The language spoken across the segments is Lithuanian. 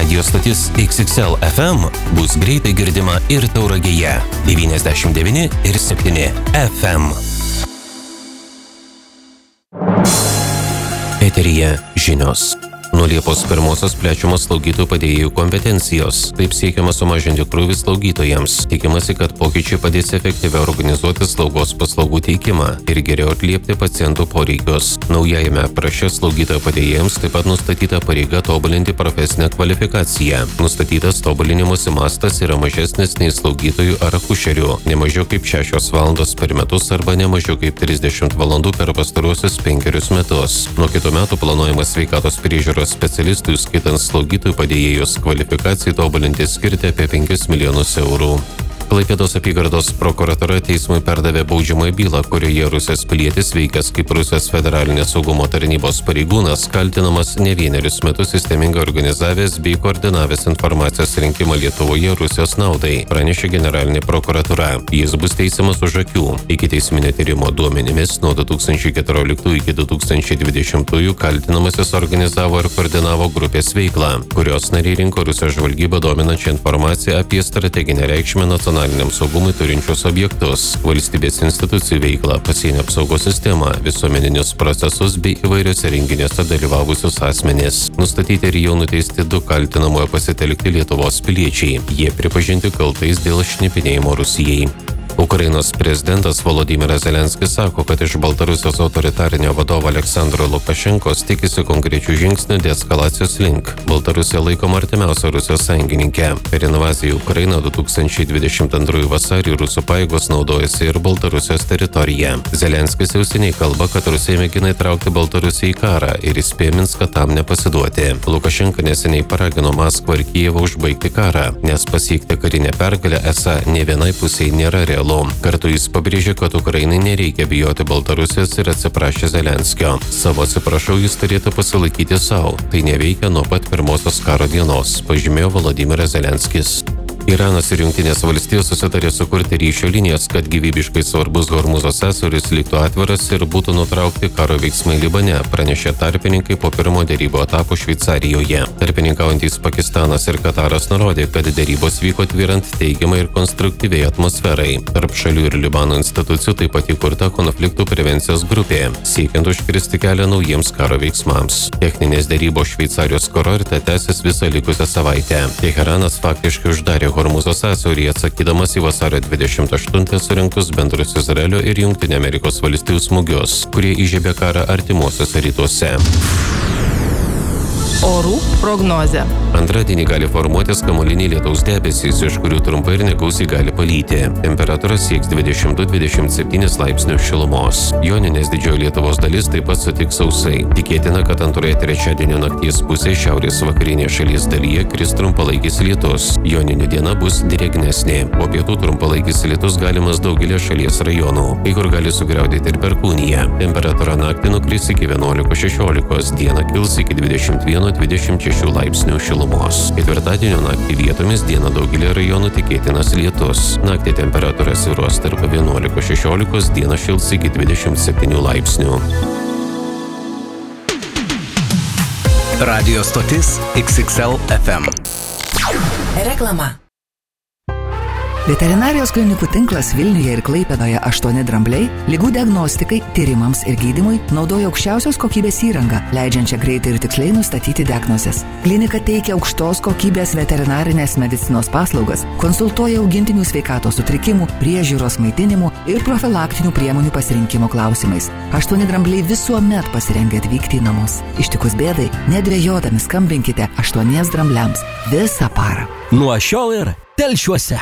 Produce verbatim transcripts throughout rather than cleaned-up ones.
Radio stotis X X L F M bus greitai girdima ir Tauragėje devyniasdešimt devyni ir septyni F M. Eteryje žinios. Nuo Liepos pirmosios plečiamos slaugytojų padėjėjų kompetencijos. Taip siekiama sumažinti krūvį slaugytojams. Tikimasi, kad pokyčiai padės efektyviau organizuoti slaugos paslaugų teikimą ir geriau atliepti pacientų poreikius. Naujajame apraše slaugytojų padėjėjams taip pat nustatyta pareiga tobulinti profesinę kvalifikaciją. Nustatytas tobulinimosi mastas yra mažesnis nei slaugytojų ar akušerių, ne mažiau kaip šešios valandos per metus arba ne mažiau kaip trisdešimt valandų per pastaruosius penkerius metus. Nuo kitų metų planuojamas sveikatos priežiūros specialistų, skaitant slaugytojų padėjėjus, kvalifikacijai tobulinti skirti apie penkis milijonus eurų. Klaipėdos apygardos prokuratūra teismui perdavė baudžiamąją bylą, kurioje Rusijos pilietis veikęs kaip Rusijos federalinės saugumo tarnybos pareigūnas, kaltinamas ne vienerius metus sistemingai organizavęs bei koordinavęs informacijos rinkimą Lietuvoje Rusijos naudai, pranešė generalinė prokuratūra. Jis bus teisiamas už akių. Ikiteisminio tyrimo duomenimis nuo du tūkstančiai keturioliktųjų iki du tūkstančiai dvidešimtųjų kaltinamasis organizavo ir koordinavo grupės veiklą, kurios nariai rinko Rusijos žvalgybą dominančią informaciją apie strateginę reikšmę nacionalinės nacionaliniam saugumui turinčius objektus, valstybės institucijų veiklą, pasienio apsaugos sistemą, visuomeninius procesus bei įvairiuose renginiuose dalyvavusius asmenys. Nustatyti ir jau nuteisti du kaltinamojo pasitelkti Lietuvos piliečiai. Jie pripažinti kaltais dėl šnipinėjimo Rusijai. Ukrainos prezidentas Volodymyras Zelenskis sako, kad iš Baltarusijos autoritarinio vadovo Aleksandro Lukašenkos tikisi konkrečių žingsnių deeskalacijos link. Baltarusija laikoma artimiausia Rusijos sąjungininkė. Per invaziją į Ukrainą du tūkstančiai dvidešimt antrųjų vasarį rusų pajėgos naudojasi ir Baltarusijos teritoriją. Zelenskis jau seniai kalba, kad Rusija mėgina įtraukti Baltarusiją į karą ir įspėja Minską tam nepasiduoti. Lukašenka neseniai paragino Maskvą ir Kijevą užbaigti karą, nes pasiekti karinę pergalę esą ne vienai pusiai nėra realu. Kartu jis pabrėžė, kad Ukrainai nereikia bijoti Baltarusijos ir atsiprašė Zelenskio. Savo atsiprašau jis turėtų pasilaikyti savo. Tai neveikia nuo pat pirmosios karo dienos, pažymėjo Volodymyras Zelenskis. Iranas ir Jungtinės valstijos susitarė sukurti ryšio linijas, kad gyvybiškai svarbus Hormuzo sąsiauris liktų atviras ir būtų nutraukti karo veiksmai Libane, pranešė tarpininkai po pirmo derybų etapo Šveicarijoje. Tarpininkaujantys Pakistanas ir Kataras nurodė, kad derybos vyko tvyrant teigiamai ir konstruktyviai atmosferai. Tarp šalių ir Libano institucijų taip pat įkurta konfliktų prevencijos grupė, siekiant užkirsti kelią naujiems karo veiksmams. Techninės derybos Šveicarijos kurorte tęsis visą likusią savaitę. Teheranas faktiškai uždarė Hormuzo sąsiaurį, atsakydamas į vasario dvidešimt aštuntąją surinktus bendrus Izraelio ir Jungtinių Amerikos valstijų smūgius, kurie įžiebė karą artimuosiuose rytuose. Orų prognozė. Antradienį gali formuotis kamuoliniai lietaus debesys, iš kurių trumpai ir negausiai gali palyti. Temperatūra sieks dvidešimt du dvidešimt septynis laipsnius šilumos. Joninės didžioji Lietuvos dalis taip pat sutiks sausai. Tikėtina, kad antroje trečiadienio nakties pusėje šiaurės vakarinėje šalies dalyje kris trumpalaikis lietus. Joninių diena bus drėgnesnė. Po pietų trumpalaikis lietus galimas daugelį šalies rajonų, kai kur gali sugriaudėti ir perkūnija. Temperatūra naktį nukris iki vienuolikos šešiolikos, dieną kils iki dvidešimt vieno dvidešimt šešių laipsnių šilumos. Ketvirtadienio naktį vietomis dieną daugelį rajonų tikėtinas lietus. Naktį temperatūra svyruos tarp vienuolikos šešiolikos, dieną šils iki dvidešimt septynių laipsnių. Radio stotis X X L F M. Reklama. Veterinarijos klinikų tinklas Vilniuje ir Klaipėdoje aštuoni drambliai ligų diagnostikai, tyrimams ir gydymui naudoja aukščiausios kokybės įrangą, leidžiančią greitai ir tiksliai nustatyti diagnozes. Klinika teikia aukštos kokybės veterinarinės medicinos paslaugas, konsultuoja augintinių sveikatos sutrikimų, priežiūros, maitinimų ir profilaktinių priemonių pasirinkimo klausimais. Aštuoni drambliai visuomet pasirengę atvykti į namus. Ištikus bėdai, nedvejodami skambinkite aštuoniems drambliams visą parą. Nuo šiol ir Telšiuose.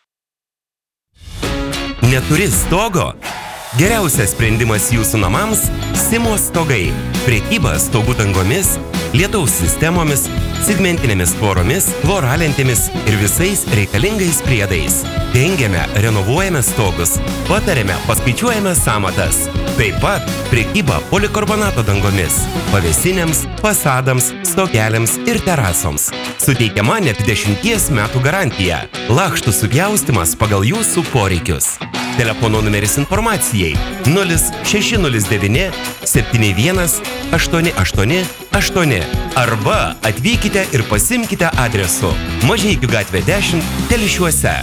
Neturi stogo? Geriausias sprendimas jūsų namams – Simo stogai. Prekyba stogų dangomis, lietaus sistemomis, segmentinėmis tvoromis, voralentėmis ir visais reikalingais priedais. Dengiame, renovuojame stogus, patariame, paskaičiuojame sąmatas. Taip pat prekyba polikarbonato dangomis, pavėsinėms, fasadams, stogeliams ir terasoms. Suteikiama net dešimties metų garantija. Lakštų supjaustymas pagal jūsų poreikius. Telefono numeris informacijai nulis šeši nulis devyni septyni vienas aštuoni aštuoni aštuoni arba atvykite ir pasimkite adresu Mažeikių gatvė dešimt Telšiuose.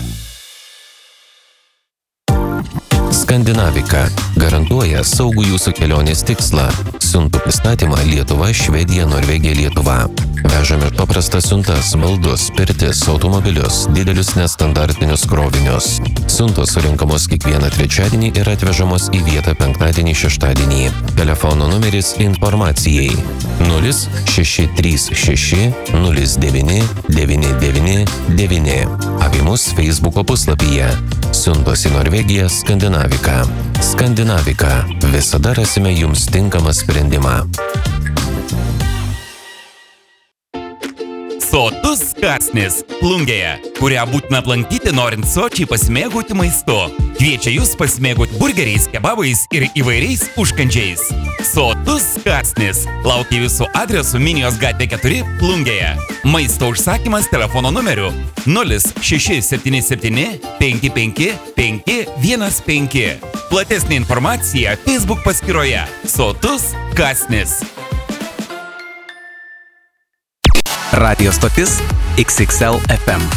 Skandinavika garantuoja saugų jūsų kelionės tikslą. Siuntų pristatymą Lietuva, Švedija, Norvegija, Lietuva. Vežame paprastas siuntas, baldus, pirtis, automobilius, didelius nestandartinius krovinius. Siuntos surinkamos kiekvieną trečiadienį ir atvežamos į vietą penktadienį, šeštadienį. Telefono numeris informacijai nulis šeši trys šeši nulis devyni devyni devyni devyni. Apie mus Facebooko puslapyje. Siuntos į Norvegiją Skandinavika. Skandinavika. Visada rasime jums tinkamą sprendimą. Sotus kąsnis Plungėje, kurią būtina aplankyti norint sočiai pasimėgauti maistu. Kviečia jūs pasimėgauti burgeriais, kebabais ir įvairiais užkandžiais. Sotus kąsnis laukia jūsų adresu Minijos gatvė keturi Plungėje. Maisto užsakymas telefono numeriu nulis šeši septyni septyni penki penki penki vienas penki. Platesnė informacija Facebook paskyroje Sotus kąsnis. Radio stotis X X L F M.